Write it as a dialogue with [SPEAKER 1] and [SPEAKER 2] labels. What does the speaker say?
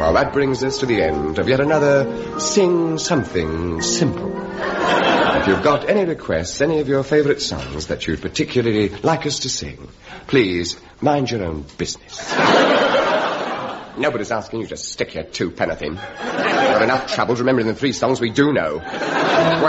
[SPEAKER 1] Well, that brings us to the end of yet another Sing Something Simple. If you've got any requests, any of your favourite songs that you'd particularly like us to sing, please mind your own business. Nobody's asking you to stick your two-penneth in. You've got enough troubles remembering the 3 songs we do know.